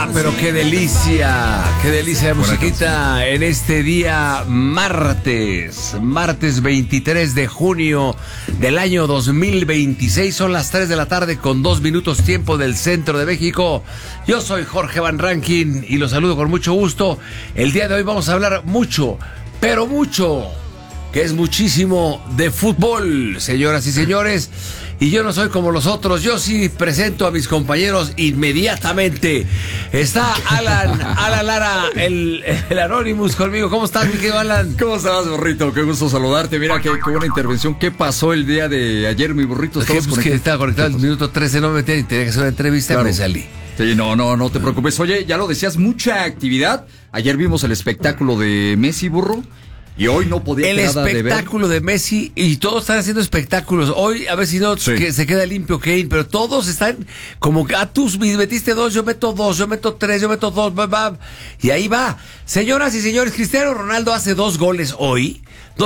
pero qué delicia de musiquita en este día martes 23 de junio del año 2026. Son las 3 de la tarde con 2 minutos tiempo del centro de México. Yo soy Jorge Van Rankin y los saludo con mucho gusto. El día de hoy vamos a hablar mucho, pero mucho, que es muchísimo de fútbol, señoras y señores. Y yo no soy como los otros, yo sí presento a mis compañeros inmediatamente. Está Alan Lara, el Anonymous conmigo. ¿Cómo estás, mi querido Alan? ¿Cómo estás, burrito? Qué gusto saludarte. Mira, qué buena intervención. ¿Qué pasó el día de ayer, mi burrito? Que estaba conectado al minuto 13, no me metí, tenía que hacer una entrevista, claro. Me salí. Sí, no te preocupes. Oye, ya lo decías, mucha actividad. Ayer vimos el espectáculo de Messi, burro. Y hoy no podía el espectáculo de Messi, y todos están haciendo espectáculos. Hoy, a ver si no que se queda limpio Kane, pero todos están como que tú metiste 2, yo meto 2, yo meto 3, yo meto 2, y ahí va. Señoras y señores, Cristiano Ronaldo hace 2 goles hoy,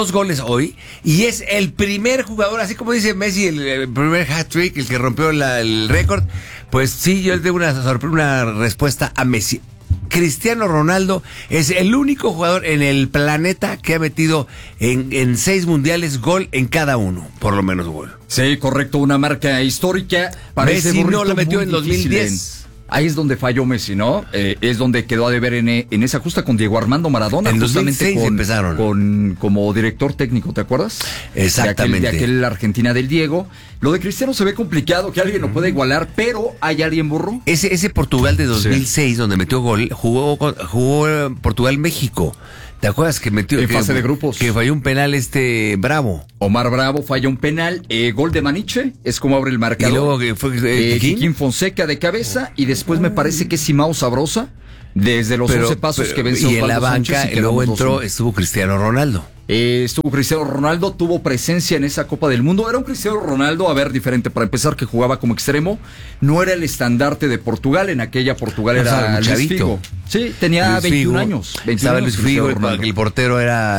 y es el primer jugador, así como dice Messi, el primer hat-trick, el que rompió el récord. Pues sí, yo le tengo una respuesta a Messi. Cristiano Ronaldo es el único jugador en el planeta que ha metido en 6 mundiales gol en cada uno, por lo menos gol. Sí, correcto, una marca histórica. Messi no lo metió en 2010. Ahí es donde falló Messi, ¿no? Es donde quedó a deber en esa justa con Diego Armando Maradona. En 2006 empezaron. Como director técnico, ¿te acuerdas? Exactamente. De aquel Argentina del Diego. Lo de Cristiano se ve complicado, que alguien lo pueda igualar, pero ¿hay alguien, burro? Ese Portugal de 2006, donde metió gol, jugó Portugal-México. ¿Te acuerdas que metió en fase de grupos? Que falló un penal Bravo. Omar Bravo falla un penal, gol de Maniche, es como abre el marcador. Y luego que fue Kikín Fonseca de cabeza, y después me parece que es Simao Sabrosa, desde los 11 pasos que venció. Y en la banca, y luego estuvo Cristiano Ronaldo. Estuvo Cristiano Ronaldo, tuvo presencia en esa Copa del Mundo. Era un Cristiano Ronaldo, a ver, diferente. Para empezar, que jugaba como extremo. No era el estandarte de Portugal. En aquella Portugal era Luis Figo. Sí, tenía Luis 21 años. Estaba Luis Figo, el portero era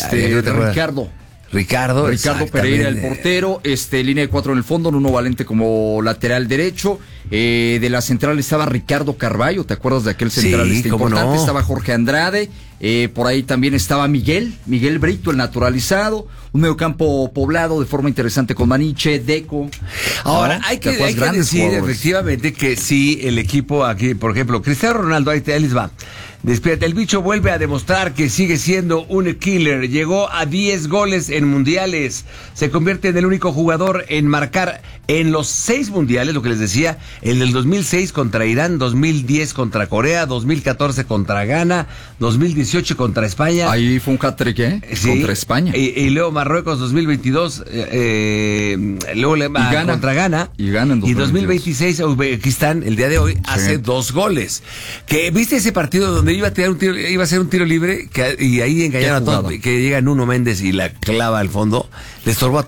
Ricardo Pereira, el portero, línea de 4 en el fondo, Nuno Valente como lateral derecho. De la central estaba Ricardo Carvalho, ¿te acuerdas de aquel central importante? No. Estaba Jorge Andrade, por ahí también estaba Miguel Brito, el naturalizado. Un mediocampo poblado de forma interesante con Maniche, Deco. Ahora, hay que decir efectivamente que sí, el equipo aquí, por ejemplo, Cristiano Ronaldo, ahí les va. Despídate, el bicho vuelve a demostrar que sigue siendo un killer. Llegó a 10 goles en mundiales. Se convierte en el único jugador en marcar en los 6 mundiales, lo que les decía, el del 2006 contra Irán, 2010 contra Corea, 2014 contra Ghana, 2018 contra España. Ahí fue un hat-trick, sí, contra España. Y luego Marruecos 2022, luego Ghana, contra Ghana. Y Ghana en 2022. Y 2026, Uzbekistán, el día de hoy, hace 2 goles. ¿Viste ese partido donde iba a ser un tiro libre y ahí engañaron a todos, que llega Nuno Méndez y la clava al fondo? Le estorbó a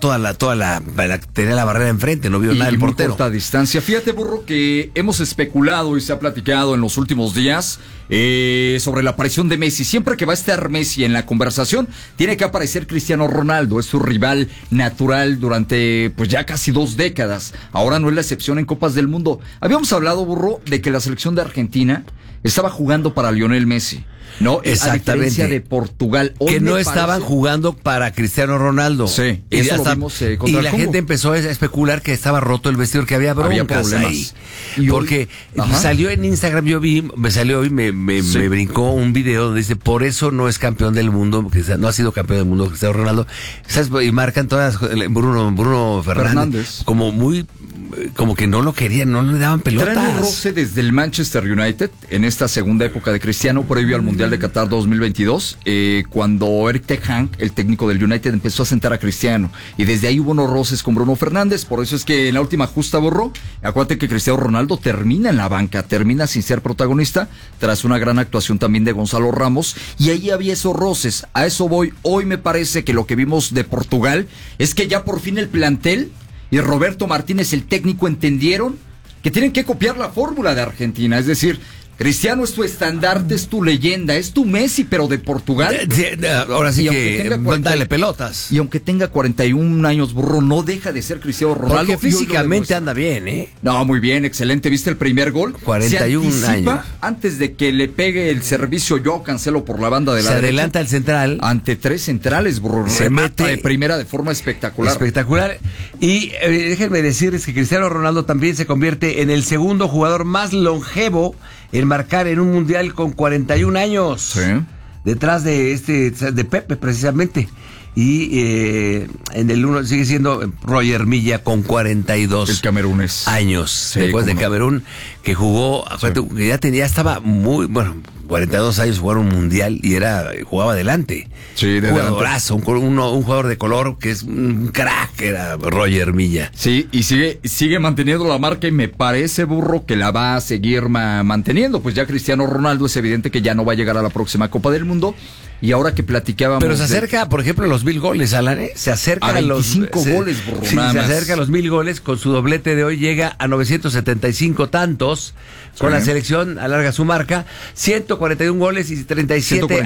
tenía la barrera enfrente, no vio nada el portero. Corta distancia. Fíjate, burro, que hemos especulado y se ha platicado en los últimos días sobre la aparición de Messi. Siempre que va a estar Messi en la conversación, tiene que aparecer Cristiano Ronaldo. Es su rival natural durante pues ya casi 2 décadas. Ahora no es la excepción en Copas del Mundo. Habíamos hablado, burro, de que la selección de Argentina estaba jugando para Lionel Messi. No, exactamente. A diferencia de Portugal. Hoy que no estaban jugando para Cristiano Ronaldo. Sí, eso lo vimos contra y la gente empezó a especular que estaba roto el vestidor, que había broncas ahí. Porque salió en Instagram, me salió hoy, me brincó un video donde dice, por eso no es campeón del mundo, no ha sido campeón del mundo Cristiano Ronaldo. ¿Sabes? Y marcan todas Bruno Fernández como que no lo querían, no le daban pelotas. Traen un roce desde el Manchester United en esta segunda época de Cristiano, previo al Mundial de Qatar 2022, cuando Erik ten Hag, el técnico del United, empezó a sentar a Cristiano, y desde ahí hubo unos roces con Bruno Fernández. Por eso es que en la última justa, borró, acuérdate que Cristiano Ronaldo termina en la banca, termina sin ser protagonista, tras una gran actuación también de Gonzalo Ramos, y ahí había esos roces. A eso voy. Hoy me parece que lo que vimos de Portugal es que ya por fin el plantel y Roberto Martínez, el técnico, entendieron que tienen que copiar la fórmula de Argentina. Es decir, Cristiano es tu estandarte, es tu leyenda, es tu Messi, pero de Portugal. Ahora sí que dale pelotas. Y aunque tenga 41 años, burro, no deja de ser Cristiano Ronaldo. Porque físicamente anda bien, ¿eh? No, muy bien, excelente. ¿Viste el primer gol? 41 años. Antes de que le pegue el servicio yo Cancelo por la banda de la derecha. Se adelanta el central. Ante 3 centrales, burro. Se mete de primera de forma espectacular. Espectacular. Y déjenme decirles que Cristiano Ronaldo también se convierte en el segundo jugador más longevo en marcar en un mundial con 41 años. Sí. Detrás de Pepe, precisamente. Y en el 1 sigue siendo Roger Milla con 42 el camerunés. años. Sí, después de Camerún, que jugó, sí. ya estaba muy, 42 años, jugar un mundial y jugaba adelante. Sí, de jugadorazo, un jugador de color que es un crack, era Roger Milla. Sí, y sigue manteniendo la marca y me parece, burro, que la va a seguir manteniendo. Pues ya Cristiano Ronaldo es evidente que ya no va a llegar a la próxima Copa del Mundo. Y ahora que platicábamos... Pero se acerca, por ejemplo, a los 1000 goles, Alan, ¿eh? Se acerca a 25 goles, burro, sí, se acerca a los 1000 goles. Con su doblete de hoy llega a 975 tantos. Con la selección alarga su marca. 141 goles y 37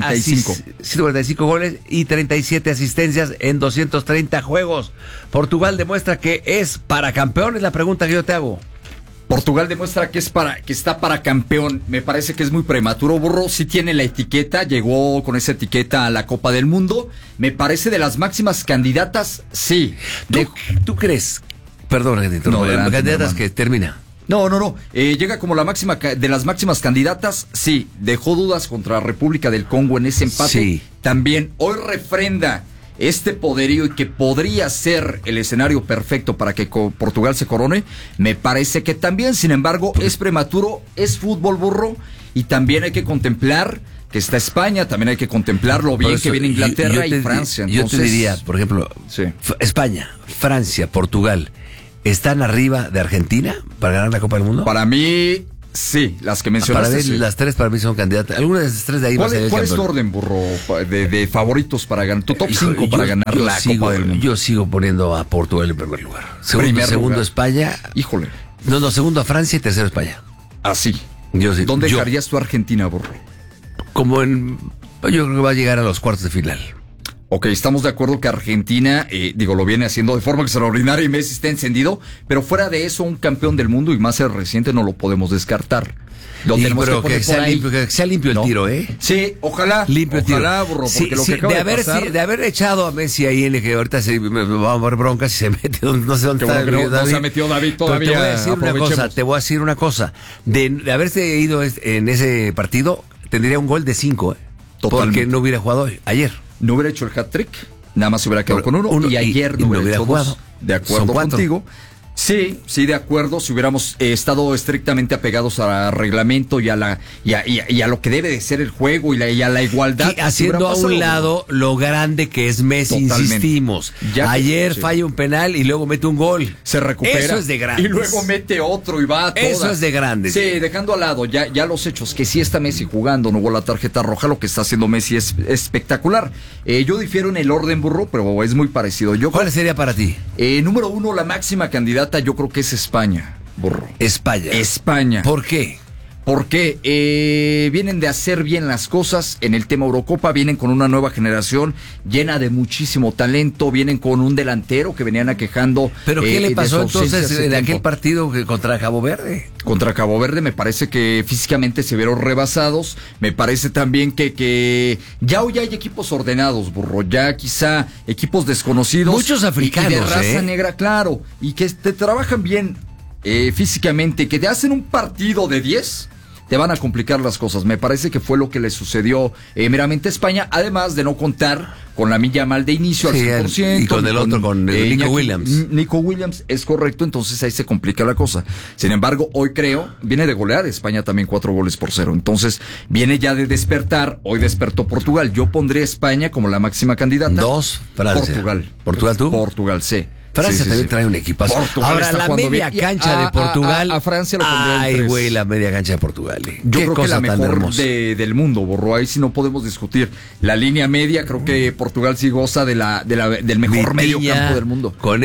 145 goles y 37 asistencias en 230 juegos. Portugal demuestra que es para campeón, es la pregunta que yo te hago. Portugal demuestra que está para campeón. Me parece que es muy prematuro, burro. Sí tiene la etiqueta, llegó con esa etiqueta a la Copa del Mundo. Me parece de las máximas candidatas, sí. ¿Tú crees? Perdón, candidatas que termina. No. Llega como de las máximas candidatas, sí. Dejó dudas contra República del Congo en ese empate. Sí. También hoy refrenda este poderío y que podría ser el escenario perfecto para que Portugal se corone. Me parece que también, sin embargo, es prematuro, es fútbol, burro, y también hay que contemplar que está España, también hay que contemplar lo bien que viene Inglaterra y Francia. Entonces, yo te diría, por ejemplo, sí. España, Francia, Portugal, ¿están arriba de Argentina para ganar la Copa del Mundo? Para mí... Sí, las que mencionaste. Para mí, las tres para mí son candidatas. Algunas de esas tres de ahí va a ser el campeón. ¿Cuál es tu orden, burro, de favoritos para ganar? Tu top 5 para ganar la Copa del Mundo. Yo sigo poniendo a Portugal en primer lugar. Segundo España. Híjole. No, segundo a Francia y tercero España. Así. ¿Dónde dejarías tu Argentina, burro? Yo creo que va a llegar a los cuartos de final. Ok, estamos de acuerdo que Argentina, lo viene haciendo de forma extraordinaria y Messi está encendido, pero fuera de eso, un campeón del mundo y más el reciente no lo podemos descartar. Pero que sea limpio el tiro, ¿eh? Sí, ojalá. Limpio el tiro. Ojalá, burro, porque lo que acaba de pasar... de haber echado a Messi ahí en el que ahorita vamos a ver broncas y se mete, no sé dónde está. No se ha metido David todavía. Te voy a decir una cosa. De haberse ido en ese partido, tendría un gol de 5, ¿eh? Totalmente. Porque no hubiera jugado hoy, ayer. No hubiera hecho el hat-trick, nada más se hubiera quedado con uno y ayer no hubiera jugado. De acuerdo contigo. Sí, de acuerdo, si hubiéramos estado estrictamente apegados al reglamento y a lo que debe de ser el juego y a la igualdad. Haciendo a un lado lo grande que es Messi, totalmente. Insistimos. Ayer falla un penal y luego mete un gol. Se recupera. Eso es de grande. Y luego mete otro y va a todas. Eso es de grande. Sí, dejando al lado ya los hechos, que sí está Messi jugando, no hubo la tarjeta roja, lo que está haciendo Messi es espectacular. Yo difiero en el orden, burro, pero es muy parecido. ¿Cuál sería para ti? Número 1, la máxima candidata. Yo creo que es España, burro. España. ¿Por qué? Porque vienen de hacer bien las cosas en el tema Eurocopa, vienen con una nueva generación llena de muchísimo talento, vienen con un delantero que venían aquejando. ¿Pero qué le pasó entonces en aquel partido contra Cabo Verde? Contra Cabo Verde me parece que físicamente se vieron rebasados, me parece también que ya hoy hay equipos ordenados, burro, ya quizá equipos desconocidos. Muchos africanos, y de raza negra, claro, y que te trabajan bien físicamente, que te hacen un partido de 10... te van a complicar las cosas. Me parece que fue lo que le sucedió meramente a España, además de no contar con la Lamine Yamal de inicio al 100%. Y con el otro, con Nico Williams. Nico Williams, es correcto, entonces ahí se complica la cosa. Sin embargo, hoy viene de golear España también 4-0. Entonces, viene ya de despertar, hoy despertó Portugal. Yo pondré a España como la máxima candidata. 2, Francia. Portugal. ¿Portugal tú? Portugal, sí. Francia también trae un equipazo. Portugal ahora, está la jugando media bien. cancha de Portugal. A Francia lo pondría en Ay, 3. güey, la media cancha de Portugal. Yo Qué creo que cosa la tan mejor hermosa. del mundo, Burro. Ahí sí no podemos discutir. La línea media, creo que Portugal sí goza del mejor medio campo del mundo. Con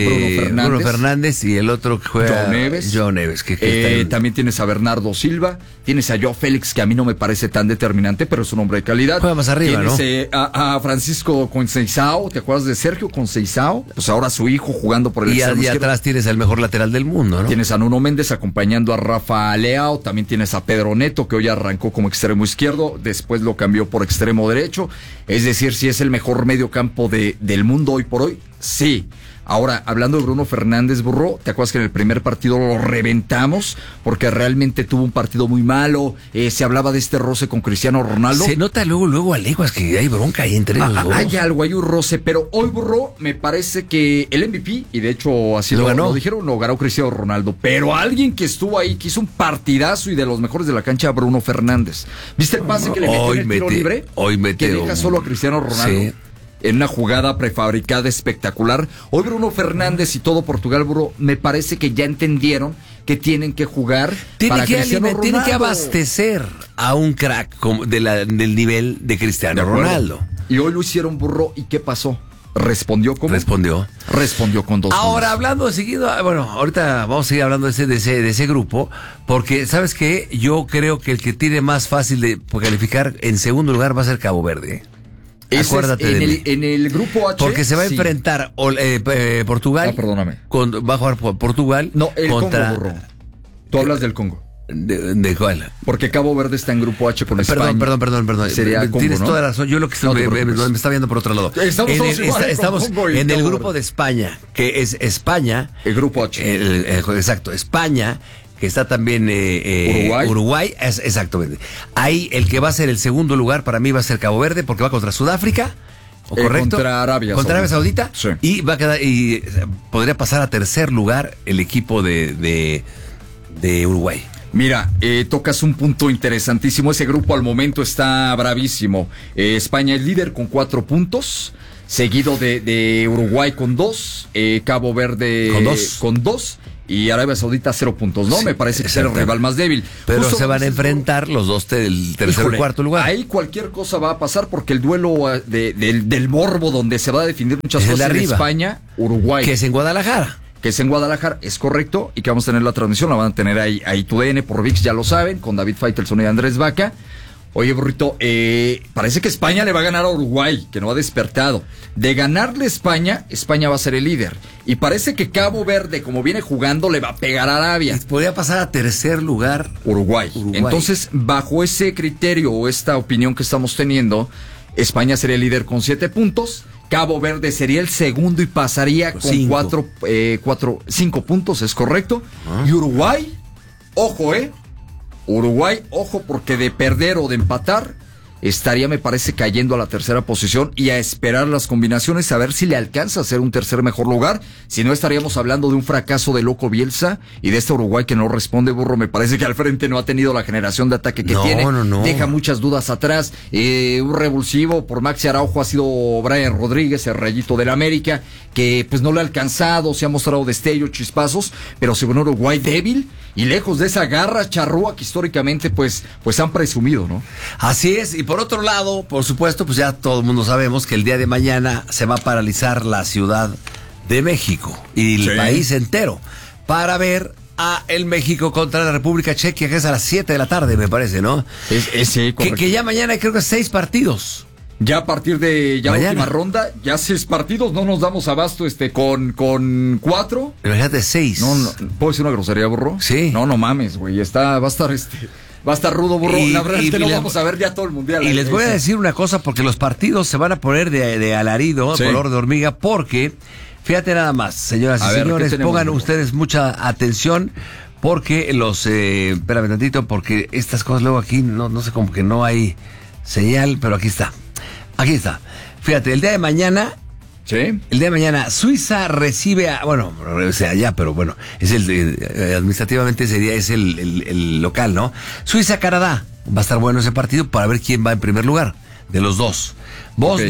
Bruno Fernández y el otro que juega João Neves. También tienes a Bernardo Silva, tienes a Joao Félix, que a mí no me parece tan determinante, pero es un hombre de calidad. Juega más arriba, tienes, a Francisco Conceição, ¿te acuerdas de Sergio Conceição? Pues ahora su hijo jugando por el extremo izquierdo. Atrás tienes el mejor lateral del mundo, ¿no? Tienes a Nuno Méndez acompañando a Rafa Leao, también tienes a Pedro Neto, que hoy arrancó como extremo izquierdo, después lo cambió por extremo derecho. Es decir, si es el mejor medio campo del mundo hoy por hoy, sí. Ahora, hablando de Bruno Fernández, Burro, ¿te acuerdas que en el primer partido lo reventamos? Porque realmente tuvo un partido muy malo, se hablaba de este roce con Cristiano Ronaldo. Se nota luego a leguas que hay bronca ahí entre los dos. Hay algo, hay un roce, pero hoy, Burro, me parece que el MVP, y de hecho así lo dijeron, lo ganó Cristiano Ronaldo, pero alguien que estuvo ahí, que hizo un partidazo y de los mejores de la cancha, Bruno Fernández. ¿Viste el pase que le metió en el tiro libre? Que deja solo a Cristiano Ronaldo. Sí. En una jugada prefabricada espectacular. Hoy Bruno Fernández y todo Portugal, Burro, me parece que ya entendieron que tienen que jugar para Cristiano Ronaldo. Tiene que abastecer a un crack del nivel de Cristiano Ronaldo. Y hoy lo hicieron, Burro, ¿y qué pasó? ¿Respondió cómo? Respondió con 2 Ahora, goles. Hablando seguido, bueno, ahorita vamos a seguir hablando de ese grupo, porque, ¿sabes qué? Yo creo que el que tiene más fácil de calificar en segundo lugar va a ser Cabo Verde. Acuérdate en el grupo H. Porque se va a enfrentar Portugal. Perdóname. Va a jugar Portugal. No, el contra Congo, Burro. Tú hablas del Congo. ¿De cuál? Porque Cabo Verde está en grupo H con España. Perdón. Sería Congo, tienes ¿no? toda la razón. Yo lo que me está viendo por otro lado. Estamos en el grupo de España, que es España. El grupo H. Exacto, España. Que está también Uruguay, exactamente. Ahí el que va a ser el segundo lugar para mí va a ser Cabo Verde, porque va contra Sudáfrica, ¿correcto? Contra Arabia Saudita. Sí. Y va a quedar, y podría pasar a tercer lugar el equipo de Uruguay. Mira, tocas un punto interesantísimo. Ese grupo al momento está bravísimo. España es líder con 4 puntos, seguido de Uruguay con 2, Cabo Verde con 2. Y Arabia Saudita 0 puntos, ¿no? Sí, me parece que será el rival más débil. Pero se van a enfrentar los dos del tercer y cuarto lugar. Ahí cualquier cosa va a pasar porque el duelo del morbo donde se va a definir muchas cosas en España, Uruguay. Que es en Guadalajara. Es correcto, y que vamos a tener la transmisión, la van a tener ahí TUDN por ViX, ya lo saben, con David Faitelson y Andrés Vaca. Oye, Burrito, parece que España le va a ganar a Uruguay, que no ha despertado. De ganarle a España, España va a ser el líder. Y parece que Cabo Verde, como viene jugando, le va a pegar a Arabia. Podría pasar a tercer lugar Uruguay. Entonces, bajo ese criterio o esta opinión que estamos teniendo, España sería el líder con 7 puntos. Cabo Verde sería el segundo y pasaría con 5 puntos, ¿es correcto? Y Uruguay, Uruguay, ojo, porque de perder o de empatar, estaría, me parece, cayendo a la tercera posición y a esperar las combinaciones, a ver si le alcanza a ser un tercer mejor lugar. Si no, estaríamos hablando de un fracaso de Loco Bielsa y de este Uruguay que no responde, Burro. Me parece que al frente no ha tenido la generación de ataque que tiene. No. Deja muchas dudas atrás. Un revulsivo por Maxi Araujo ha sido Brian Rodríguez, el rayito del América, que pues no le ha alcanzado, se ha mostrado destello, chispazos, pero según Uruguay débil y lejos de esa garra charrúa que históricamente pues han presumido, ¿no? Así es. Y por otro lado, por supuesto, pues ya todo el mundo sabemos que el día de mañana se va a paralizar la Ciudad de México y el país entero para ver a el México contra la República Checa, que es a las 7 de la tarde, me parece, ¿no? Sí, correcto. Que ya mañana creo que 6 partidos. Ya a partir de la última ronda, ya 6 partidos, no nos damos abasto con 4. Imagínate 6. No, ¿puedo decir una grosería, Burro? Sí. No mames, güey, va a estar rudo, Burro. La verdad es que no vamos a ver ya todo el mundial. Y les voy a decir una cosa, porque los partidos se van a poner de alarido, color de hormiga, porque, fíjate nada más, señoras y señores, pongan ustedes mucha atención, porque espérame tantito, porque estas cosas luego aquí, no sé, como que no hay señal, pero aquí está. Fíjate, el día de mañana... ¿Sí? El día de mañana, Suiza recibe allá, pero bueno, es administrativamente ese día es el local, ¿no? Suiza-Canadá, va a estar bueno ese partido para ver quién va en primer lugar, de los dos. Bosnia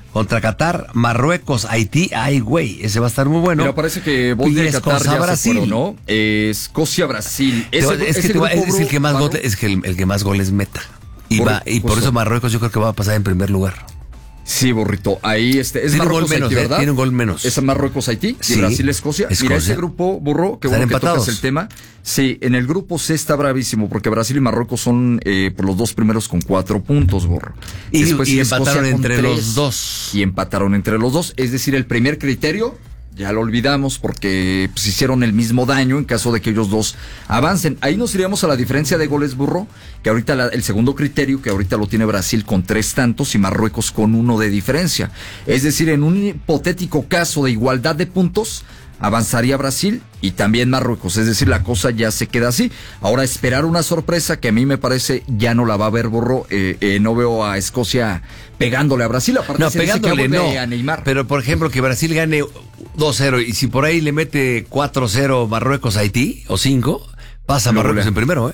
contra Qatar, Marruecos, Haití. Ay, güey, ese va a estar muy bueno. Mira, parece que vos de Qatar ya Brasil. Se fueron, ¿no? Escocia, Brasil. Es el que más goles, es que el que más goles meta. Y por eso Marruecos yo creo que va a pasar en primer lugar. Sí, Burrito, ahí es Marruecos, Haití, ¿verdad? Tiene un gol menos. Es Marruecos, Haití, sí. Y Brasil, Escocia. Mira, ese grupo, Burro, que bueno que tocas el tema. Sí, en el grupo C está bravísimo, porque Brasil y Marruecos son por los dos primeros con 4 puntos, Burro. Y empataron entre los dos. Y empataron entre los dos, es decir, el primer criterio ya lo olvidamos porque pues, hicieron el mismo daño en caso de que ellos dos avancen. Ahí nos iríamos a la diferencia de goles, Burro, que ahorita el segundo criterio, que ahorita lo tiene Brasil con 3 tantos y Marruecos con 1 de diferencia. Es decir, en un hipotético caso de igualdad de puntos, avanzaría Brasil y también Marruecos, es decir, la cosa ya se queda así. Ahora esperar una sorpresa que a mí me parece ya no la va a ver, Burro. No veo a Escocia pegándole a Brasil, aparte no, pegándole a Neymar. Pero por ejemplo que Brasil gane 2-0 y si por ahí le mete 4-0 Marruecos a Haití o 5, pasa Marruecos en primero,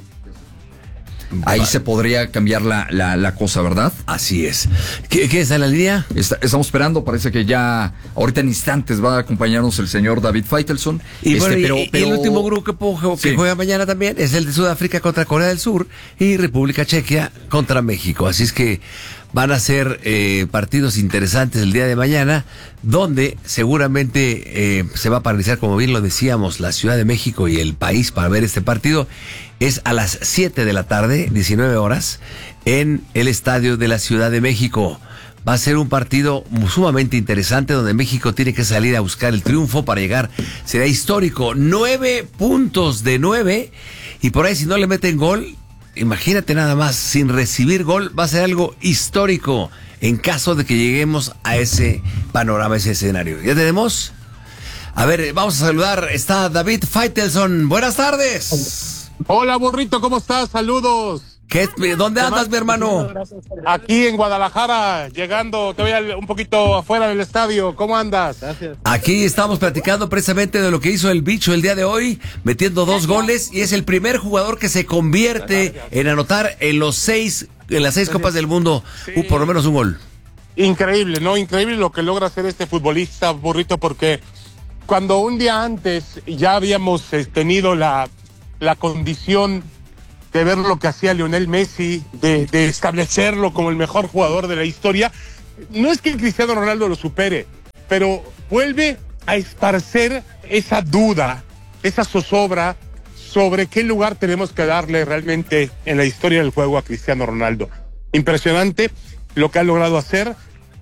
Ahí se podría cambiar la cosa, ¿verdad? Así es. ¿Qué está en la línea? Estamos esperando, parece que ya ahorita en instantes va a acompañarnos el señor David Faitelson. Y el último grupo que juega mañana también es el de Sudáfrica contra Corea del Sur y República Checa contra México. Así es que van a ser partidos interesantes el día de mañana, donde seguramente se va a paralizar, como bien lo decíamos, la Ciudad de México y el país para ver este partido. Es a las 7 de la tarde, 19 horas, en el estadio de la Ciudad de México. Va a ser un partido sumamente interesante donde México tiene que salir a buscar el triunfo para llegar. Será histórico. 9 puntos de 9. Y por ahí si no le meten gol, imagínate nada más, sin recibir gol, va a ser algo histórico en caso de que lleguemos a ese panorama, ese escenario. ¿Ya tenemos? A ver, vamos a saludar. Está David Faitelson. Buenas tardes. Hola, Burrito, ¿cómo estás? Saludos. ¿Dónde andas, mi hermano? Aquí en Guadalajara, llegando, te voy un poquito afuera del estadio. ¿Cómo andas? Gracias. Aquí estamos platicando precisamente de lo que hizo el Bicho el día de hoy, metiendo 2 goles, y es el primer jugador que se convierte en anotar en las 6 Copas del Mundo, sí. Por lo menos un gol. Increíble, ¿no? Increíble lo que logra hacer este futbolista, Burrito, porque cuando un día antes ya habíamos tenido la condición de ver lo que hacía Lionel Messi, de establecerlo como el mejor jugador de la historia, no es que Cristiano Ronaldo lo supere, pero vuelve a esparcer esa duda, esa zozobra sobre qué lugar tenemos que darle realmente en la historia del juego a Cristiano Ronaldo. Impresionante lo que ha logrado hacer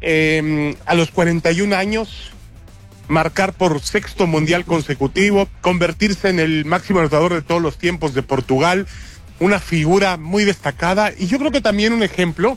a los 41 años, marcar por 6º mundial consecutivo, convertirse en el máximo anotador de todos los tiempos de Portugal, una figura muy destacada y yo creo que también un ejemplo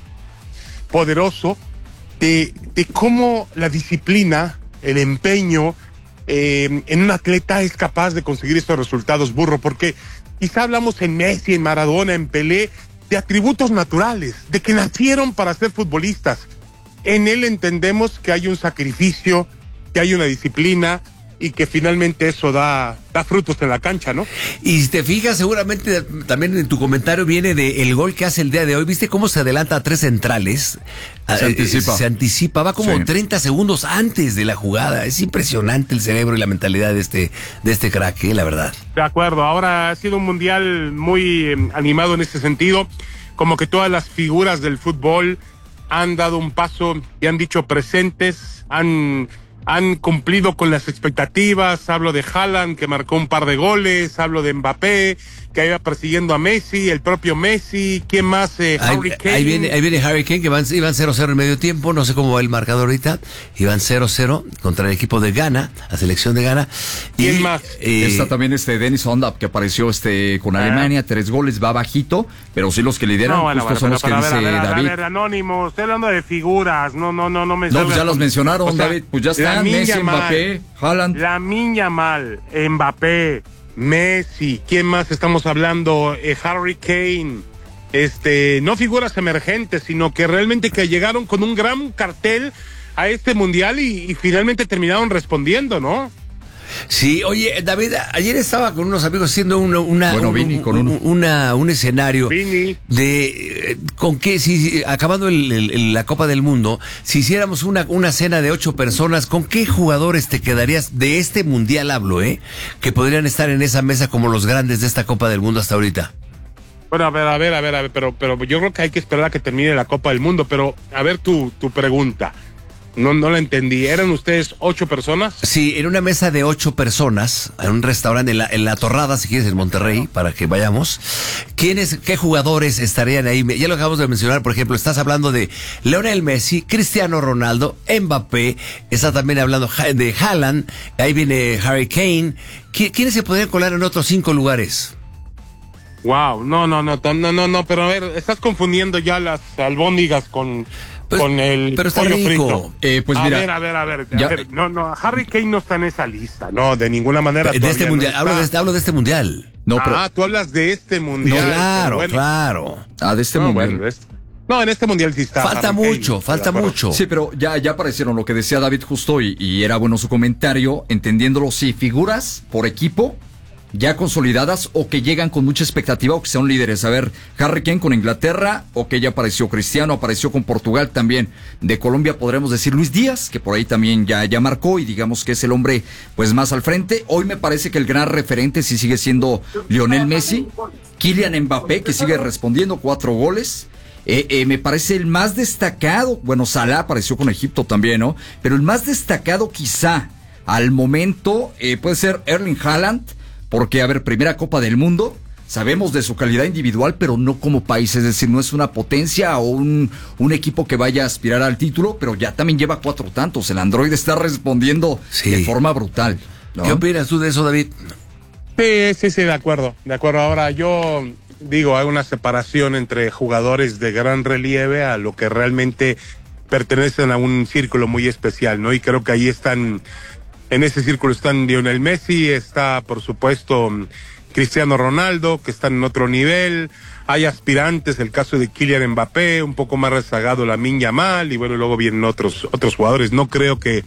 poderoso de cómo la disciplina, el empeño en un atleta es capaz de conseguir estos resultados, Burro, porque quizá hablamos en Messi, en Maradona, en Pelé, de atributos naturales, de que nacieron para ser futbolistas. En él entendemos que hay un sacrificio, que hay una disciplina y que finalmente eso da frutos en la cancha, ¿no? Y si te fijas, seguramente también en tu comentario viene el gol que hace el día de hoy. ¿Viste cómo se adelanta a 3 centrales? Se anticipa, va como 30 segundos antes de la jugada. Es impresionante el cerebro y la mentalidad de este crack, la verdad. De acuerdo, ahora ha sido un mundial muy animado en ese sentido, como que todas las figuras del fútbol han dado un paso y han dicho presentes, han cumplido con las expectativas. Hablo de Haaland, que marcó un par de goles, hablo de Mbappé, que iba persiguiendo a Messi, el propio Messi, ¿quién más? Harry Kane. Ahí viene Harry Kane, que iban 0-0 en medio tiempo, no sé cómo va el marcador ahorita, iban 0-0 contra el equipo de Ghana, la selección de Ghana. ¿Quién más? Está también Dennis Ondap, que apareció con Alemania, 3 goles, va bajito, pero sí los que lideran, son los que dice David. A ver, Anónimo, estoy hablando de figuras, no me No, pues ya los mencionaron, David, pues ya están, Messi, Mbappé, Haaland. Lamine Yamal, Mbappé, Messi, ¿quién más estamos hablando? Harry Kane, no figuras emergentes, sino que realmente que llegaron con un gran cartel a este mundial y finalmente terminaron respondiendo, ¿no? Sí, oye, David, ayer estaba con unos amigos haciendo un escenario Vini. de ¿con qué, si acabando la Copa del Mundo, si hiciéramos una cena de 8 personas, ¿con qué jugadores te quedarías de este mundial, hablo, que podrían estar en esa mesa como los grandes de esta Copa del Mundo hasta ahorita? Bueno, a ver, pero yo creo que hay que esperar a que termine la Copa del Mundo, pero a ver tu pregunta. No la entendí. ¿Eran ustedes 8 personas? Sí, en una mesa de 8 personas, en un restaurante, en la Torrada, si quieres, en Monterrey, para que vayamos. ¿Qué jugadores estarían ahí? Ya lo acabamos de mencionar, por ejemplo, estás hablando de Lionel Messi, Cristiano Ronaldo, Mbappé, está también hablando de Haaland, ahí viene Harry Kane. ¿Quiénes se podrían colar en otros 5 lugares? Wow, no, pero a ver, estás confundiendo ya las albóndigas con el pero está pollo rico. frito. Pues mira, a ver, no, Harry Kane no está en esa lista, no, de ninguna manera. De este mundial, hablo de este mundial. No, pero tú hablas de este mundial. No, claro, bueno. claro. de este mundial. Bueno, en este mundial sí está. Falta mucho. Sí, pero ya aparecieron lo que decía David justo y era bueno su comentario, entendiéndolo, sí, figuras por equipo ya consolidadas o que llegan con mucha expectativa o que sean líderes. A ver, Harry Kane con Inglaterra, o que ya apareció Cristiano, apareció con Portugal también. De Colombia podremos decir Luis Díaz, que por ahí también ya marcó y digamos que es el hombre pues más al frente. Hoy me parece que el gran referente sí sigue siendo Lionel Messi, Kylian Mbappé, que sigue respondiendo 4 goles. Me parece el más destacado, bueno, Salah apareció con Egipto también, ¿no? Pero el más destacado quizá al momento puede ser Erling Haaland, porque, a ver, primera Copa del Mundo, sabemos de su calidad individual, pero no como país, es decir, no es una potencia o un equipo que vaya a aspirar al título, pero ya también lleva 4 tantos, el Android está respondiendo de forma brutal, ¿no? ¿Qué opinas tú de eso, David? Sí, de acuerdo. Ahora, yo digo, hay una separación entre jugadores de gran relieve a lo que realmente pertenecen a un círculo muy especial, ¿no? Y creo que ahí están... En ese círculo están Lionel Messi, está por supuesto Cristiano Ronaldo, que están en otro nivel. Hay aspirantes, el caso de Kylian Mbappé, un poco más rezagado Lamine Yamal, y bueno, luego vienen otros jugadores. No creo que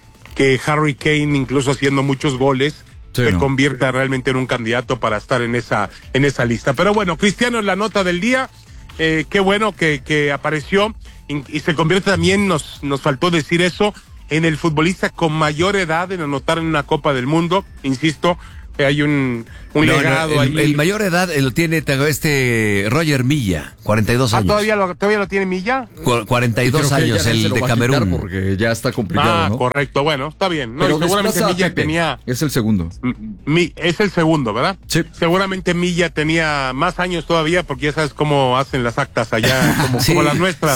Harry Kane, incluso haciendo muchos goles, se convierta realmente en un candidato para estar en esa lista. Pero bueno, Cristiano es la nota del día. Qué bueno que apareció y se convierte también, nos faltó decir eso, en el futbolista con mayor edad en anotar en una Copa del Mundo. Insisto, hay un legado ahí. El mayor edad lo tiene Roger Milla, 42 años. ¿Todavía lo tiene Milla? 42 años, el de Camerún. Porque ya está complicado, ¿no? Correcto, bueno, está bien. No, pero seguramente Milla tenía... Es el segundo. Es el segundo, ¿verdad? Sí. Seguramente Milla tenía más años todavía, porque ya sabes cómo hacen las actas allá, como las nuestras.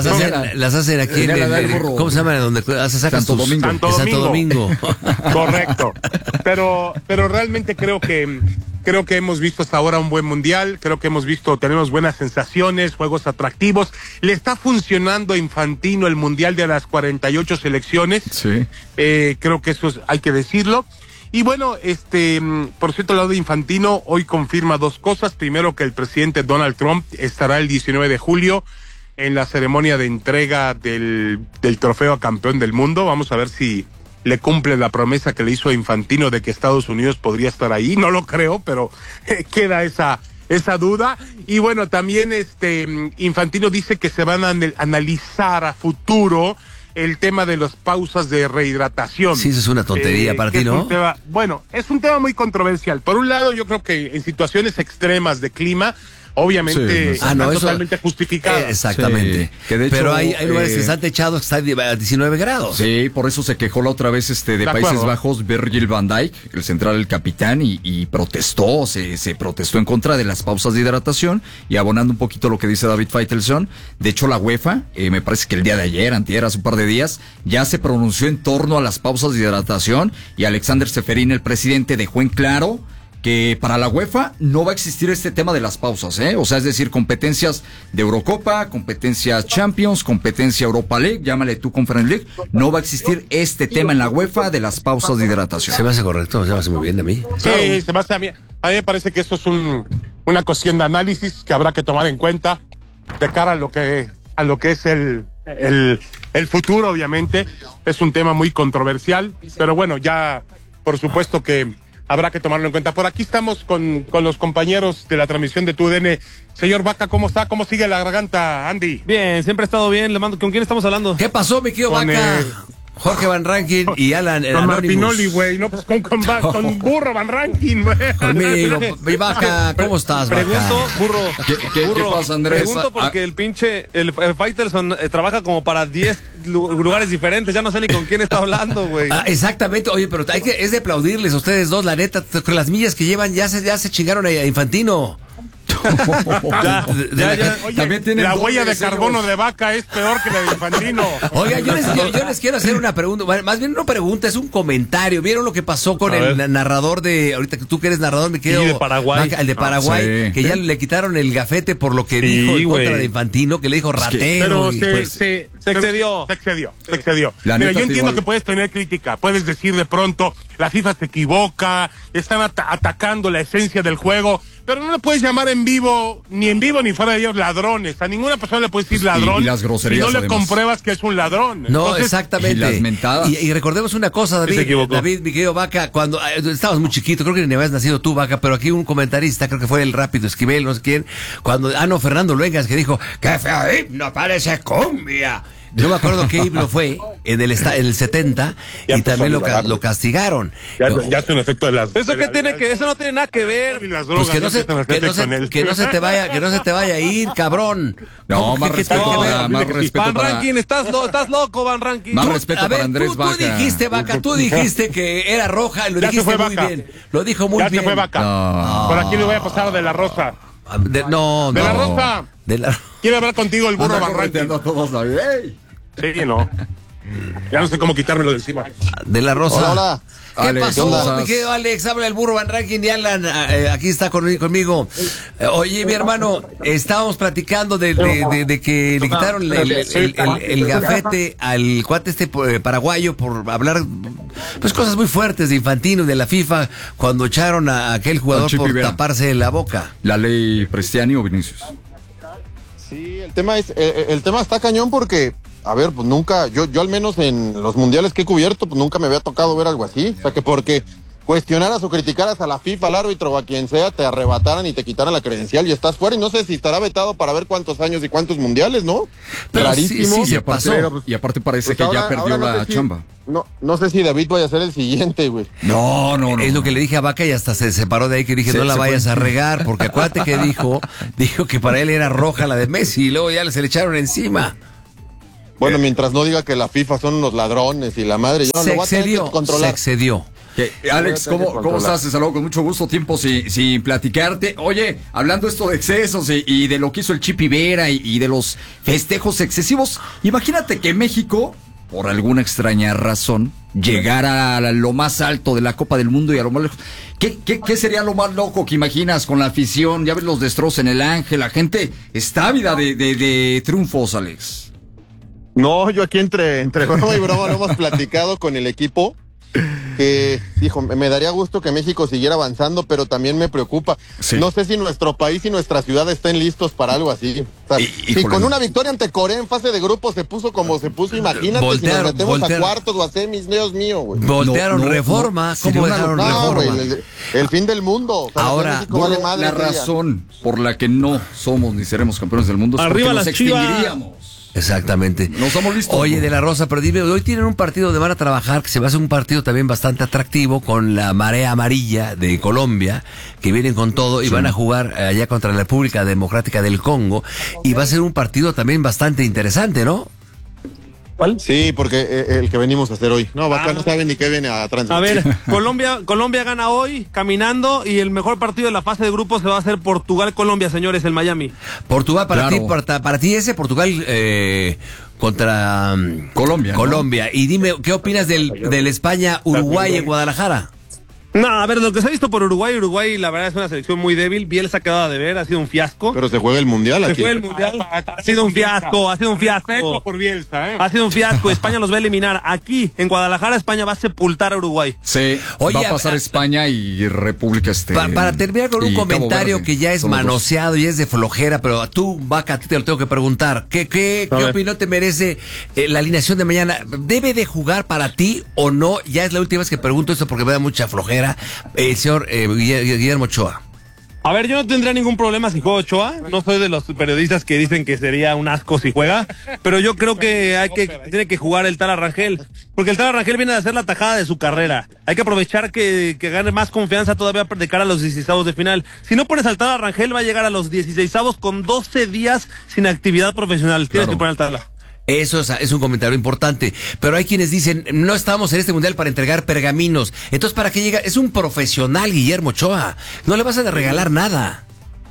Las hacen aquí ¿cómo se llama? Donde haces actas. Santo Domingo. Correcto. Pero realmente creo que hemos visto hasta ahora un buen mundial, tenemos buenas sensaciones, juegos atractivos. Le está funcionando a Infantino el mundial de las 48 selecciones. Sí. Creo que eso hay que decirlo. Y bueno, por cierto, al lado de Infantino, hoy confirma 2 cosas. Primero, que el presidente Donald Trump estará el 19 de julio en la ceremonia de entrega del trofeo a campeón del mundo. Vamos a ver si le cumple la promesa que le hizo a Infantino de que Estados Unidos podría estar ahí. No lo creo, pero queda esa duda. Y bueno, también Infantino dice que se van a analizar a futuro el tema de las pausas de rehidratación. Sí, eso es una tontería para ti, ¿no? Es un tema muy controversial. Por un lado, yo creo que en situaciones extremas de clima, obviamente están totalmente justificadas. Exactamente. Sí, que de hecho, pero hay lugares que están techados que están a 19 grados. Sí, por eso se quejó la otra vez de Países Bajos, Virgil van Dijk, el central, el capitán, y protestó, se protestó en contra de las pausas de hidratación, y abonando un poquito lo que dice David Faitelson. De hecho, la UEFA, me parece que el día de ayer, antier, hace un par de días, ya se pronunció en torno a las pausas de hidratación, y Alexander Seferin, el presidente, dejó en claro que para la UEFA no va a existir este tema de las pausas, o sea, es decir, competencias de Eurocopa, competencias Champions, competencia Europa League, llámale tú Conference League, no va a existir este tema en la UEFA de las pausas de hidratación. Se me hace correcto, se me hace muy bien de mí. Sí, se me hace a mí me parece que esto es una cuestión de análisis que habrá que tomar en cuenta de cara a lo que es el futuro. Obviamente es un tema muy controversial, pero bueno, ya por supuesto que habrá que tomarlo en cuenta. Por aquí estamos con los compañeros de la transmisión de TUDN. Señor Vaca, ¿cómo está? ¿Cómo sigue la garganta, Andy? Bien, siempre ha estado bien. Le mando. ¿Con quién estamos hablando? ¿Qué pasó, mi querido Vaca? Jorge Van Rankin y Alan Con Martinoli, güey, no, pues con Burro Van Rankin, güey. Conmigo, mi Vaca, ¿cómo estás, Vaca? Pregunto, Burro. ¿Qué pasa, Andrés? Pregunto porque el Faitelson trabaja como para 10 lugares diferentes. Ya no sé ni con quién está hablando, güey. Exactamente. Oye, pero es de aplaudirles a ustedes dos, la neta, con las millas que llevan, ya se chingaron a Infantino. Ya. Oye, también tienen la huella de deseos. carbono de Vaca es peor que la de Infantino. Oiga, yo les quiero hacer una pregunta, más bien no pregunta, es un comentario. ¿Vieron lo que pasó con el narrador de, ahorita que tú que eres narrador, me quedo, Sí, de Paraguay. Vaca, el de Paraguay, sí. que ya le quitaron el gafete por lo que dijo en contra güey. de Infantino, que le dijo ratero. Pero se excedió. Se excedió. La Mira, neta, yo entiendo igual. que puedes tener crítica, puedes decir de pronto, la FIFA se equivoca, están atacando la esencia del juego, pero no le puedes llamar en vivo ni fuera de ellos ladrones. A ninguna persona le puedes decir ladrón y las groserías, si no le además. compruebas que es un ladrón. No, Entonces, exactamente. y las mentadas. Y recordemos una cosa, Sí, se David, equivocó. mi querido Vaca, cuando estabas muy chiquito, creo que ni habías nacido tú, Vaca, pero aquí un comentarista, creo que fue el Rápido Esquivel, no sé quién, Fernando Luengas, que dijo, ¡qué feo himno, parece cumbia! No me acuerdo qué himno fue, en el 70, Ya y también empezó lo castigaron. ya es un efecto de las... ¿Eso qué tiene que? Eso no tiene nada que ver. Y las Pues drogas que no ya se, empiezan a hacer efecto en él. que no se te vaya a ir, cabrón. No, más ¿Qué respeto tiene que ver? para, más respeto Van para, Rankin, estás loco, Van Rankin. más respeto A ver, para Andrés tú Vaca. dijiste, Vaca, tú dijiste que era roja, y lo Ya se dijiste fue muy Vaca. bien. Lo dijo muy Ya bien. se fue Vaca. No. Por aquí le voy a pasar de la Rosa. No, De la no. Rosa. De la Quiere hablar contigo el burro Anda Van Rankin. correteando a todos, David. ¡Ey! Sí, no. Ya no sé cómo quitármelo de encima. De la Rosa. Hola. ¿Qué Alex, pasó, ¿cómo estás? mi querido Alex? Habla el burro Van Rankin y Alan. Aquí está conmigo. Oye, mi hermano, estábamos platicando de que le quitaron el gafete al cuate paraguayo por hablar pues cosas muy fuertes de Infantino y de la FIFA cuando echaron a aquel jugador Chipi por Vera. taparse la boca. La ley Prestiani o Vinicius. Sí, el tema está cañón porque, a ver, pues nunca, yo al menos en los mundiales que he cubierto, pues nunca me había tocado ver algo así. O sea, que porque cuestionaras o criticaras a la FIFA, al árbitro o a quien sea, te arrebataran y te quitaran la credencial y estás fuera. Y no sé si estará vetado para ver cuántos años y cuántos mundiales, ¿no? Pero Rarísimo. sí, sí, Y aparte, y aparte parece Pues que ahora- ya perdió ahora no la sé si- chamba. No sé si David vaya a ser el siguiente, güey. No. Es lo que le dije a Vaca y hasta se separó de ahí, que dije, Se- no la se vayas fue. a regar, porque acuérdate que dijo que para él era roja la de Messi y luego ya se le echaron encima. Bueno, mientras no diga que la FIFA son unos ladrones y la madre, yo Se lo voy a tener que excedió, se controlar. excedió. Alex, ¿cómo estás? Te saludo con mucho gusto, tiempo sin platicarte. Oye, hablando esto de excesos y de lo que hizo el Chipi Vera y de los festejos excesivos, imagínate que México, por alguna extraña razón, llegara a lo más alto de la Copa del Mundo y a lo más lejos. ¿Qué sería lo más loco que imaginas con la afición? Ya ves los destrozos en el Ángel, la gente está ávida de triunfos, Alex. No, yo aquí entre broma y broma lo hemos platicado con el equipo, que, hijo, me daría gusto que México siguiera avanzando, pero también me preocupa. Sí. No sé si nuestro país y nuestra ciudad estén listos para algo así. O sea, si híjole, con no. una victoria ante Corea en fase de grupo se puso como se puso, imagínate si nos metemos a cuartos o a semis, Dios mío, güey. Voltearon No, Reforma, sería ¿cómo una dejaron locura. No, Reforma? güey, el fin del mundo. O sea, Ahora, México vale Bueno, madre la ese día. razón por la que no somos ni seremos campeones del mundo es Arriba porque nos las Chivas. extinguiríamos. Exactamente. No estamos listos. Oye, de la Rosa, pero dime, hoy tienen un partido donde van a trabajar, que se va a hacer un partido también bastante atractivo con la Marea Amarilla de Colombia, que vienen con todo y van a jugar allá contra la República Democrática del Congo, y va a ser un partido también bastante interesante, ¿no? ¿Cuál? Sí, porque el que venimos a hacer hoy. No, Vaca no sabe ni qué viene a transmitir. A ver, Colombia gana hoy caminando y el mejor partido de la fase de grupos se va a hacer Portugal-Colombia, señores, el Miami. Portugal, para Claro. ti, para ti ese Portugal contra Colombia, ¿no? Colombia. Y dime, ¿qué opinas del España-Uruguay en Guadalajara? No, a ver, lo que se ha visto por Uruguay la verdad es una selección muy débil. Bielsa ha quedado de ver, ha sido un fiasco. Pero se juega el mundial Se aquí. fue el mundial, ha sido un fiasco, ha sido un Respeto fiasco. por Bielsa, ¿eh? Ha sido un fiasco, España los va a eliminar. Aquí, en Guadalajara, España va a sepultar a Uruguay. Sí, Oye, va a pasar España y República Para terminar con un y Cabo comentario Verde. que ya es Son los dos. manoseado y es de flojera, pero tú, Vaca, a ti te lo tengo que preguntar. ¿Qué A ver. opinión te merece la alineación de mañana? ¿Debe de jugar para ti o no? Ya es la última vez que pregunto esto porque me da mucha flojera. carrera, el señor Guillermo Ochoa? A ver, yo no tendría ningún problema si juega Ochoa. No soy de los periodistas que dicen que sería un asco si juega, pero yo creo que tiene que jugar el Tala Rangel, porque el Tala Rangel viene a hacer la tajada de su carrera. Hay que aprovechar que gane más confianza todavía de cara a los 16avos de final. Si no pones al Tala Rangel, va a llegar a los 16avos con 12 días sin actividad profesional. Tienes que poner al Tala. Eso es un comentario importante, pero hay quienes dicen, no estamos en este mundial para entregar pergaminos, entonces ¿para qué llega? Es un profesional, Guillermo Ochoa, no le vas a regalar nada.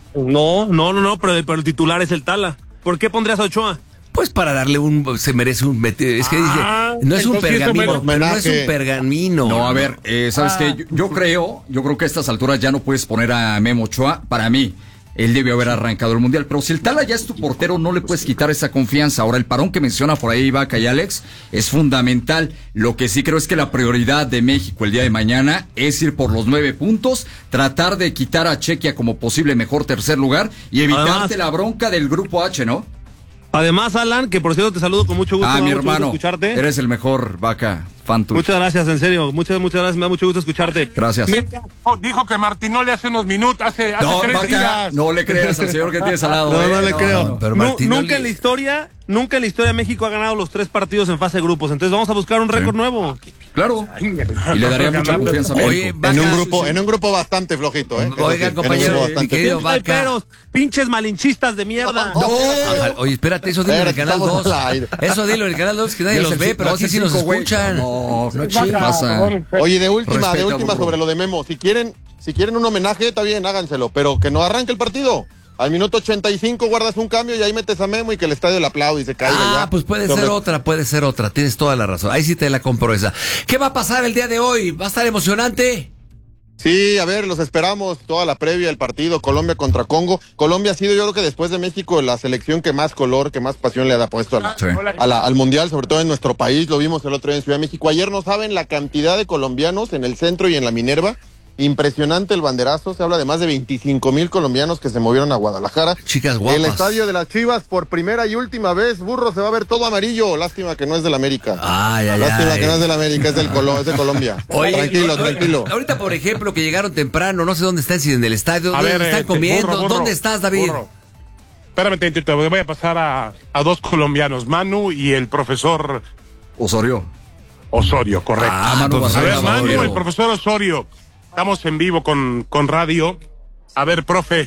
No, pero el titular es el Tala. ¿Por qué pondrías a Ochoa? Pues para darle se merece un, es que dice, no es un pergamino, pero no es un pergamino. No, a ver, ¿sabes qué? Yo creo que a estas alturas ya no puedes poner a Memo Ochoa, para mí. Él debió haber arrancado el mundial, pero si el Tala ya es tu portero, no le puedes quitar esa confianza. Ahora, el parón que menciona por ahí Vaca y Alex es fundamental. Lo que sí creo es que la prioridad de México el día de mañana es ir por los 9 puntos, tratar de quitar a Chequia como posible mejor tercer lugar y evitarte la bronca del grupo H, ¿no? Además, Alan, que por cierto te saludo con mucho gusto. Mi hermano, escucharte. Eres el mejor, Vaca, fan tuyo. Muchas gracias, en serio, muchas gracias, me da mucho gusto escucharte. Gracias. Dijo que Martinoli hace unos minutos, hace 3 días. No le creas al señor que tienes al lado. No le creo. Pero Nunca en la historia México ha ganado los 3 partidos en fase de grupos, entonces vamos a buscar un récord nuevo. Claro. Y le daría mucha confianza a México. En un grupo bastante flojito, ¿eh? Oigan, compañero, querido Vaca. Pinches malinchistas de mierda. Oye, espérate, eso dilo en el Canal 2. Eso dilo en el Canal 2, que nadie los ve, pero aquí sí nos escuchan. No pasa. Oye, de última sobre lo de Memo, si quieren un homenaje, está bien, háganselo, pero que no arranque el partido. Al minuto 85 guardas un cambio y ahí metes a Memo y que el estadio le aplaude y se caiga ya. Pues puede ser otra, tienes toda la razón. Ahí sí te la compro esa. ¿Qué va a pasar el día de hoy? ¿Va a estar emocionante? Sí, a ver, los esperamos toda la previa del partido Colombia contra Congo. Colombia ha sido, yo creo que después de México, la selección que más color, que más pasión le ha puesto al Mundial, sobre todo en nuestro país. Lo vimos el otro día en Ciudad de México. Ayer no saben la cantidad de colombianos en el centro y en la Minerva. Impresionante el banderazo, se habla de más de 25,000 colombianos que se movieron a Guadalajara. Chicas guapas. El estadio de las Chivas, por primera y última vez, Burro, se va a ver todo amarillo. Lástima que no es del América. Lástima que no es del América, es de Colombia. Oye, tranquilo. Ahorita, por ejemplo, que llegaron temprano, no sé dónde están, si en el estadio, ¿dónde están comiendo? Burro. ¿Dónde estás, David? Burro. Espérame, te voy a pasar a 2 colombianos, Manu y el profesor Osorio, correcto. Manu A ver, Manu, Osorio. el profesor Osorio. Estamos en vivo con radio. A ver, profe.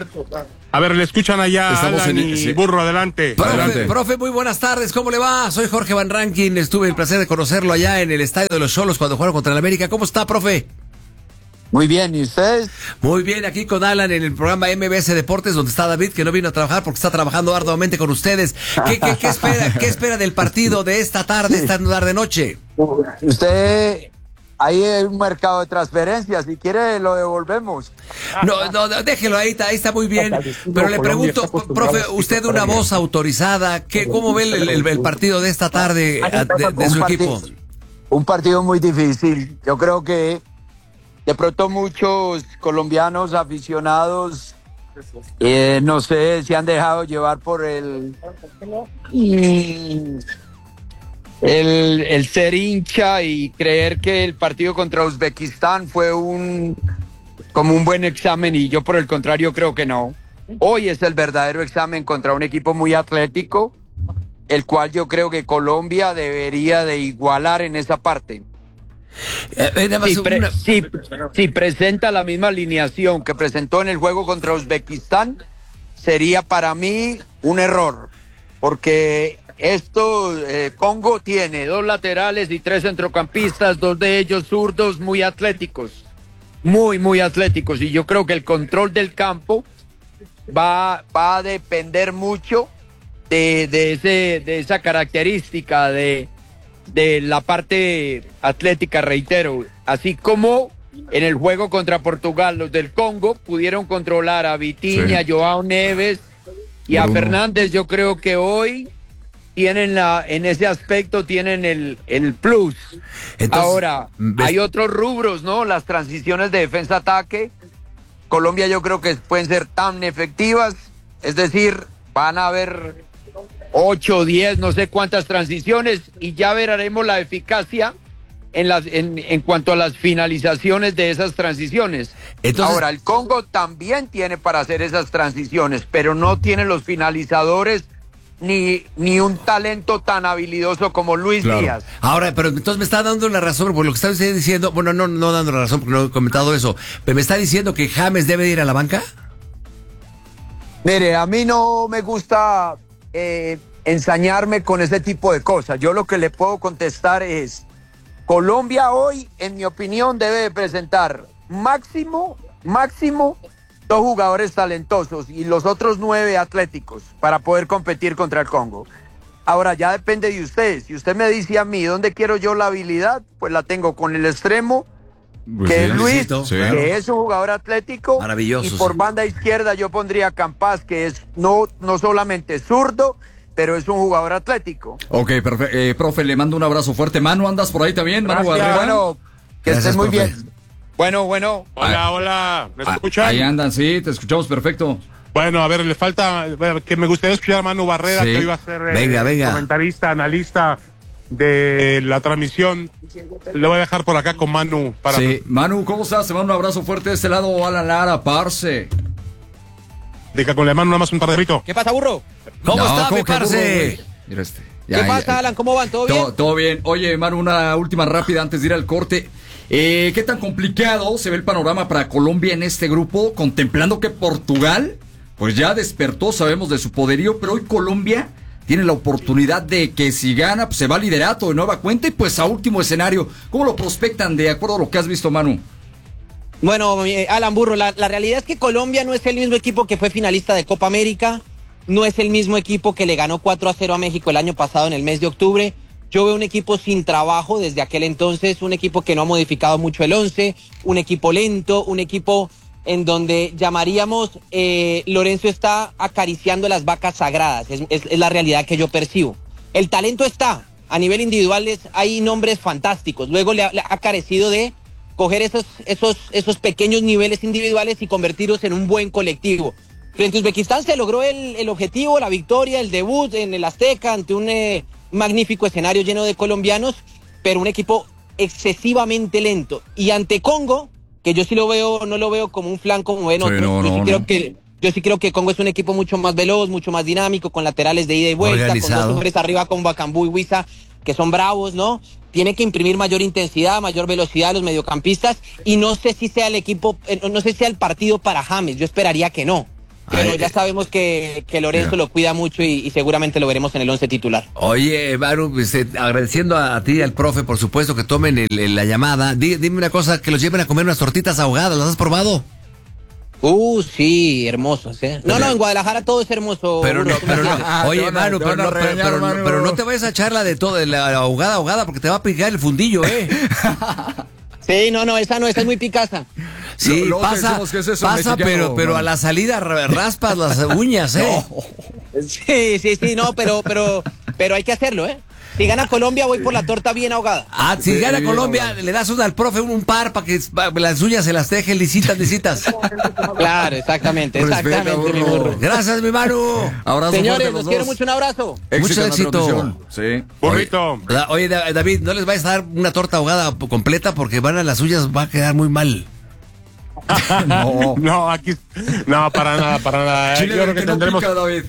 A ver, le escuchan allá a Alan y Burro, adelante. Profe, muy buenas tardes, ¿cómo le va? Soy Jorge Van Rankin, tuve el placer de conocerlo allá en el estadio de los Xolos cuando jugaron contra el América. ¿Cómo está, profe? Muy bien, ¿y ustedes? Muy bien, aquí con Alan en el programa MBS Deportes, donde está David, que no vino a trabajar porque está trabajando arduamente con ustedes. ¿Qué espera del partido de esta tarde noche? Usted... Ahí hay un mercado de transferencias, si quiere lo devolvemos. No, déjelo ahí está muy bien. Pero le pregunto, profe, usted una voz autorizada, ¿cómo ve el partido de esta tarde de su equipo? Un partido muy difícil. Yo creo que de pronto muchos colombianos aficionados, no sé, se han dejado llevar por el ser hincha y creer que el partido contra Uzbekistán fue como un buen examen, y yo por el contrario creo que no. Hoy es el verdadero examen contra un equipo muy atlético, el cual yo creo que Colombia debería de igualar en esa parte. Si presenta la misma alineación que presentó en el juego contra Uzbekistán, sería para mí un error, porque Congo tiene 2 laterales y 3 centrocampistas, 2 de ellos zurdos muy atléticos, muy atléticos, y yo creo que el control del campo va a depender mucho de esa característica de la parte atlética, reitero, así como en el juego contra Portugal los del Congo pudieron controlar a Vitinha, sí, Joao Neves y a Fernández. Yo creo que hoy tienen en ese aspecto tienen el plus. Entonces, ahora, hay otros rubros, ¿no? Las transiciones de defensa-ataque. Colombia yo creo que pueden ser tan efectivas, es decir, van a haber 8, 10, no sé cuántas transiciones, y ya veremos la eficacia en cuanto a las finalizaciones de esas transiciones. Entonces, ahora, el Congo también tiene para hacer esas transiciones, pero no tiene los finalizadores ni un talento tan habilidoso como Luis Díaz. Ahora, pero entonces me está dando la razón por lo que está usted diciendo. Bueno, no dando la razón porque no he comentado eso, pero me está diciendo que James debe ir a la banca. Mire, a mí no me gusta ensañarme con ese tipo de cosas. Yo lo que le puedo contestar es: Colombia hoy, en mi opinión, debe de presentar máximo 2 jugadores talentosos y los otros 9 atléticos para poder competir contra el Congo. Ahora ya depende de usted. Si usted me dice a mí dónde quiero yo la habilidad, pues la tengo con el extremo, que es Luis, que es un jugador atlético. Maravilloso. Y por banda izquierda yo pondría a Campas, que es no solamente zurdo, pero es un jugador atlético. Ok, perfecto. Profe, le mando un abrazo fuerte. Manu, ¿andas por ahí también? Manu Barrera. Bueno, que Gracias, estés muy profe. bien. Bueno. Hola, ¿me escuchan? Ahí andan, sí, te escuchamos perfecto. Bueno, a ver, le falta, que me gustaría escuchar a Manu Barrera, Sí. que iba a ser Venga. comentarista, analista de la transmisión. Le voy a dejar por acá con Manu para... Sí, Manu, ¿cómo estás? Te mando un abrazo fuerte de este lado, Alan Lara, parce. Deja con la mano nada más un par de rito. ¿Qué pasa, burro? ¿Cómo está, mi ¿cómo que burro, parce? güey? Mira este. ¿Qué pasa, Alan? ¿Cómo van? ¿Todo bien? Todo bien. Oye, Manu, una última rápida antes de ir al corte. ¿Qué tan complicado se ve el panorama para Colombia en este grupo? Contemplando que Portugal, pues ya despertó, sabemos de su poderío, pero hoy Colombia tiene la oportunidad de que si gana, pues se va al liderato de nueva cuenta y pues a último escenario. ¿Cómo lo prospectan de acuerdo a lo que has visto, Manu? Bueno, Alan Burro, la realidad es que Colombia no es el mismo equipo que fue finalista de Copa América, no es el mismo equipo que le ganó 4-0 a México el año pasado en el mes de octubre. Yo veo un equipo sin trabajo desde aquel entonces, un equipo que no ha modificado mucho el 11, un equipo lento, un equipo en donde llamaríamos, Lorenzo está acariciando las vacas sagradas, es la realidad que yo percibo. El talento está, a nivel individual hay nombres fantásticos, luego le ha carecido de coger esos pequeños niveles individuales y convertirlos en un buen colectivo. Frente a Uzbekistán se logró el objetivo, la victoria, el debut en el Azteca ante un magnífico escenario lleno de colombianos, pero un equipo excesivamente lento. Y ante Congo, que yo sí lo veo, no lo veo como un flan como ven otros, yo sí creo que Congo es un equipo mucho más veloz, mucho más dinámico, con laterales de ida y vuelta, organizado, con 2 hombres arriba con Bacambú y Huiza, que son bravos, ¿no? Tiene que imprimir mayor intensidad, mayor velocidad a los mediocampistas, y no sé si sea el equipo, no sé si sea el partido para James, yo esperaría que no. Pero ya sabemos que Lorenzo lo cuida mucho y seguramente lo veremos en el 11 titular. Oye, Manu, agradeciendo a ti y al profe, por supuesto, que tomen la llamada. Dime una cosa, que los lleven a comer unas tortitas ahogadas, ¿las has probado? Sí, hermosos, ¿eh? No, en Guadalajara todo es hermoso. Pero no, oye, Manu, Manu. pero no te vayas a echar la de todo, la ahogada, porque te va a picar el fundillo, ¿eh? Sí, esa es muy picasa. Sí, Luego pasa, que es eso, pasa, mexicano, pero Manu. a la salida raspas las uñas, ¿eh? Sí, no, pero hay que hacerlo, ¿eh? Si gana Colombia, voy por la torta bien ahogada. Si gana Colombia, le das al profe un par para que las uñas se las dejen lisitas. Claro, exactamente, mi burro. Gracias, mi Manu. Abrazo Señores, fuerte a los los quiero dos. mucho, un abrazo. Mucho en la éxito. transmisión. Sí. Burrito. Oye, David, no les vayas a dar una torta ahogada completa porque las uñas va a quedar muy mal. No, aquí... No, para nada. Chile Yo creo que no tendremos... pica, David.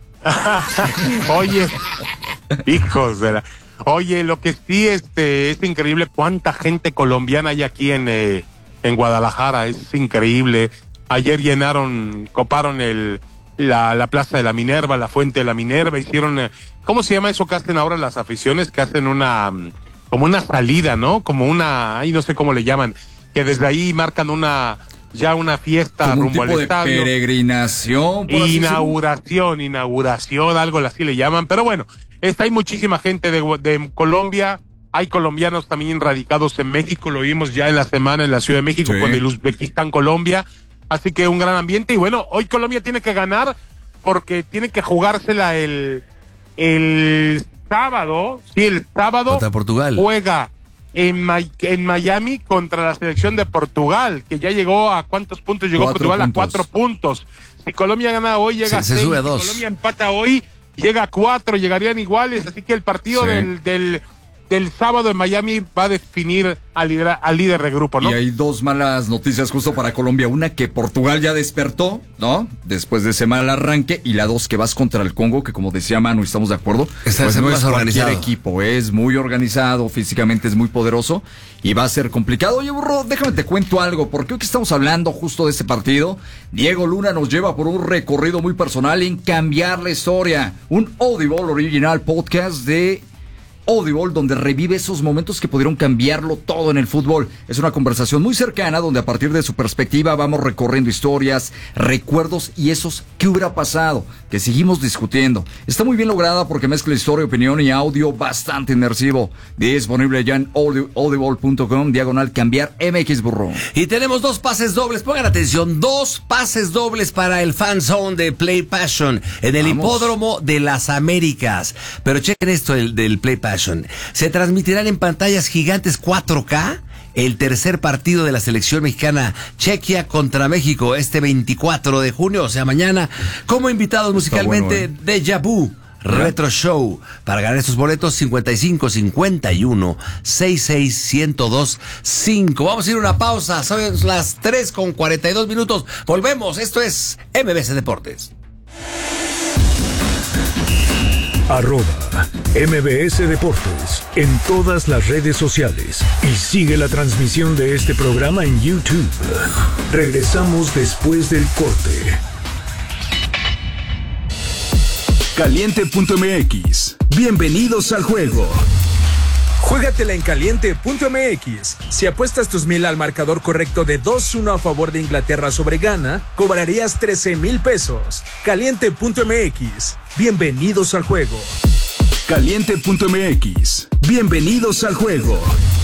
Oye, hijos de la... Oye, lo que sí es increíble cuánta gente colombiana hay aquí en Guadalajara, es increíble. Ayer coparon la Plaza de la Minerva, la Fuente de la Minerva, hicieron, ¿cómo se llama eso que hacen ahora las aficiones? Que hacen como una salida, ¿no? Como no sé cómo le llaman, que desde ahí marcan una fiesta Como un rumbo tipo al de estadio. peregrinación. por así decirlo. Inauguración, algo así le llaman. Pero bueno, hay muchísima gente de Colombia. Hay colombianos también radicados en México. Lo vimos ya en la semana en la Ciudad de México Sí. con el Uzbekistán, Colombia. Así que un gran ambiente. Y bueno, hoy Colombia tiene que ganar porque tiene que jugársela el sábado. Sí, el sábado. Contra Portugal. Juega en Miami contra la selección de Portugal, que ya llegó a ¿cuántos puntos llegó 4 Portugal? puntos. A 4 puntos. Si Colombia gana hoy, llega a Se 6. sube a Si 2. Colombia empata hoy, llega a 4, llegarían iguales. Así que el partido Sí. del sábado en Miami va a definir al líder de grupo, ¿no? Y hay dos malas noticias justo para Colombia. Una, que Portugal ya despertó, ¿no? Después de ese mal arranque. Y la dos, que vas contra el Congo, que como decía Manu, estamos de acuerdo. Pues no es cualquier equipo, es muy organizado, físicamente es muy poderoso y va a ser complicado. Oye, Burro, déjame te cuento algo, porque hoy que estamos hablando justo de este partido, Diego Luna nos lleva por un recorrido muy personal en Cambiar la Historia, un Audible original podcast de Audible, donde revive esos momentos que pudieron cambiarlo todo en el fútbol. Es una conversación muy cercana donde a partir de su perspectiva vamos recorriendo historias, recuerdos y esos qué hubiera pasado, que seguimos discutiendo. Está muy bien lograda porque mezcla historia, opinión y audio bastante inmersivo. Disponible ya en audible.com/cambiar MX, Burro. Y tenemos 2 pases dobles, pongan atención, 2 pases dobles para el Fan Zone de Play Passion en el Hipódromo de las Américas. Pero chequen esto del Play Passion. Se transmitirán en pantallas gigantes 4K el tercer partido de la selección mexicana Chequia contra México este 24 de junio, o sea mañana, como invitados musicalmente Deja Vu Retro Show. Para ganar estos boletos, 55 51 66 1025. Vamos a ir a una pausa, son las 3:42. Volvemos, esto es MBC Deportes. @MBS Deportes en todas las redes sociales y sigue la transmisión de este programa en YouTube. Regresamos después del corte. Caliente.mx. Bienvenidos al juego. Juégatela en Caliente.mx. Si apuestas tus 1,000 al marcador correcto de 2-1 a favor de Inglaterra sobre Ghana, cobrarías 13,000 pesos. Caliente.mx. Bienvenidos al juego. Caliente.mx. Bienvenidos al juego.